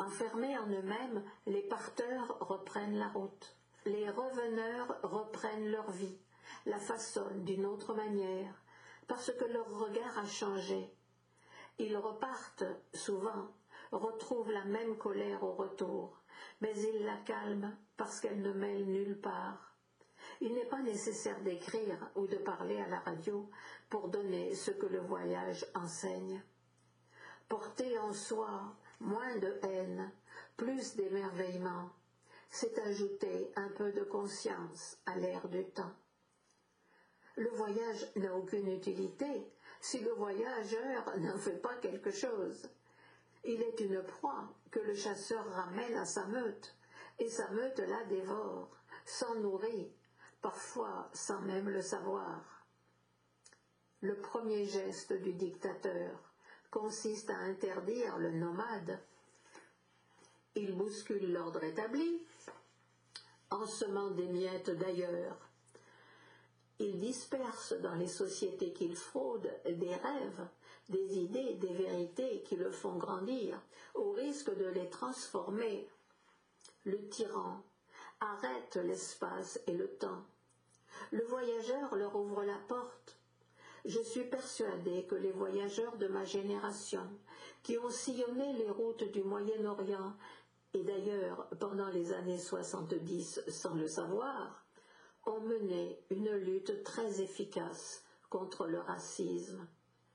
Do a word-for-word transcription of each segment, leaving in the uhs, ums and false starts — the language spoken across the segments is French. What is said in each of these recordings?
Enfermés en eux-mêmes, les parteurs reprennent la route. Les reveneurs reprennent leur vie, la façonnent d'une autre manière, parce que leur regard a changé. Ils repartent, souvent, retrouvent la même colère au retour, mais ils la calment parce qu'elle ne mène nulle part. Il n'est pas nécessaire d'écrire ou de parler à la radio pour donner ce que le voyage enseigne. Porter en soi moins de haine, plus d'émerveillement, c'est ajouter un peu de conscience à l'air du temps. Le voyage n'a aucune utilité si le voyageur n'en fait pas quelque chose. Il est une proie que le chasseur ramène à sa meute, et sa meute la dévore, s'en nourrit, parfois sans même le savoir. Le premier geste du dictateur consiste à interdire le nomade. Il bouscule l'ordre établi, en semant des miettes d'ailleurs. Il disperse dans les sociétés qu'il fraude des rêves, des idées, des vérités qui le font grandir, au risque de les transformer. Le tyran arrête l'espace et le temps. Le voyageur leur ouvre la porte. Je suis persuadée que les voyageurs de ma génération, qui ont sillonné les routes du Moyen-Orient, et d'ailleurs pendant les années soixante-dix sans le savoir, ont mené une lutte très efficace contre le racisme.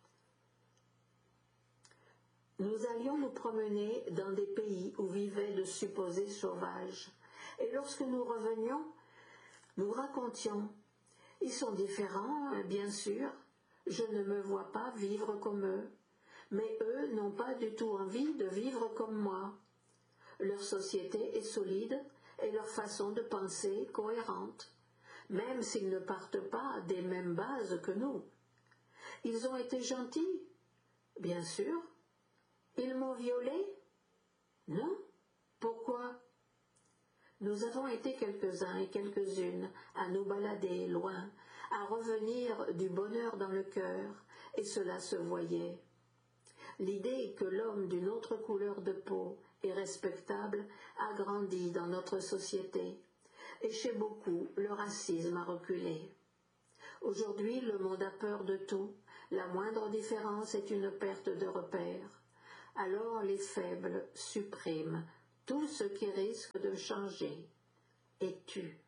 Nous allions nous promener dans des pays où vivaient de supposés sauvages, et lorsque nous revenions, nous racontions « Ils sont différents, bien sûr, je ne me vois pas vivre comme eux, mais eux n'ont pas du tout envie de vivre comme moi. Leur société est solide et leur façon de penser cohérente, même s'ils ne partent pas des mêmes bases que nous. Ils ont été gentils, bien sûr. Ils m'ont violée? Non. Pourquoi? Nous avons été quelques-uns et quelques-unes à nous balader loin, à revenir du bonheur dans le cœur, et cela se voyait. L'idée que l'homme d'une autre couleur de peau est respectable a grandi dans notre société, et chez beaucoup le racisme a reculé. Aujourd'hui, le monde a peur de tout, la moindre différence est une perte de repère. Alors les faibles suppriment tout ce qui risque de changer et tuent.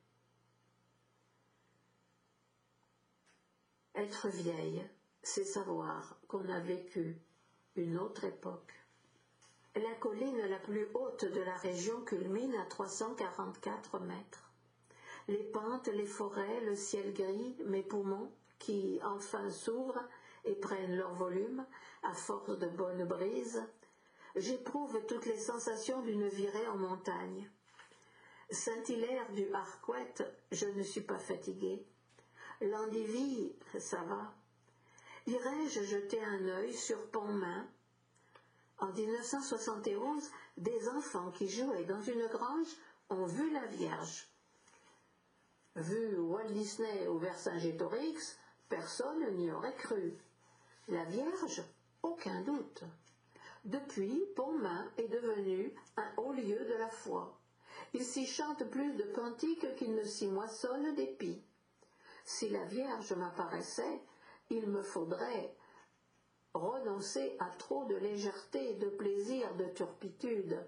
Être vieille, c'est savoir qu'on a vécu une autre époque. La colline la plus haute de la région culmine à trois cent quarante-quatre mètres. Les pentes, les forêts, le ciel gris, mes poumons, qui enfin s'ouvrent et prennent leur volume à force de bonnes brises, j'éprouve toutes les sensations d'une virée en montagne. Saint-Hilaire du Harcouët, je ne suis pas fatiguée. Landivy, ça va. Irais-je jeter un œil sur Pontmain? En mille neuf cent soixante et onze, des enfants qui jouaient dans une grange ont vu la Vierge. Vu Walt Disney ou Vercingétorix, personne n'y aurait cru. La Vierge? Aucun doute. Depuis, Pontmain est devenu un haut lieu de la foi. Il s'y chante plus de cantiques qu'il ne s'y moissonne d'épis. Si la Vierge m'apparaissait, il me faudrait renoncer à trop de légèreté, de plaisir, de turpitude.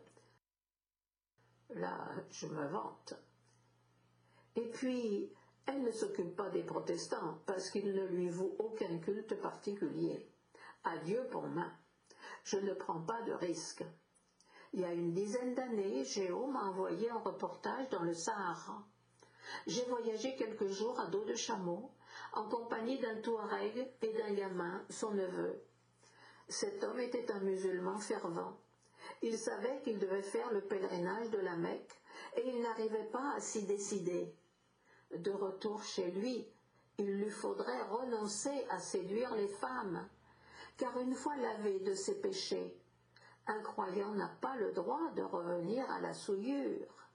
Là, je me vante. Et puis, elle ne s'occupe pas des protestants, parce qu'ils ne lui vouent aucun culte particulier. Adieu Pontmain. Je ne prends pas de risque. Il y a une dizaine d'années, Géo m'a envoyé en reportage dans le Sahara. J'ai voyagé quelques jours à dos de chameau, en compagnie d'un Touareg et d'un gamin, son neveu. Cet homme était un musulman fervent. Il savait qu'il devait faire le pèlerinage de la Mecque, et il n'arrivait pas à s'y décider. De retour chez lui, il lui faudrait renoncer à séduire les femmes, car une fois lavé de ses péchés, un croyant n'a pas le droit de revenir à la souillure.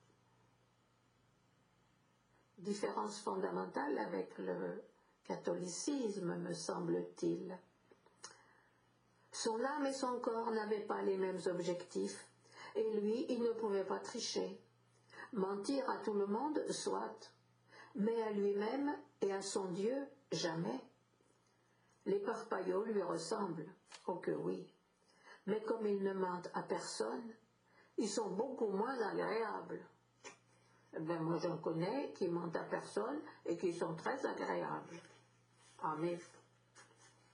Différence fondamentale avec le catholicisme, me semble-t-il. Son âme et son corps n'avaient pas les mêmes objectifs. Et lui, il ne pouvait pas tricher. Mentir à tout le monde, soit, mais à lui-même et à son Dieu, jamais. Les parpaillots lui ressemblent, oh que oui, mais comme ils ne mentent à personne, ils sont beaucoup moins agréables. Eh bien, moi j'en connais qui mentent à personne et qui sont très agréables. Amen.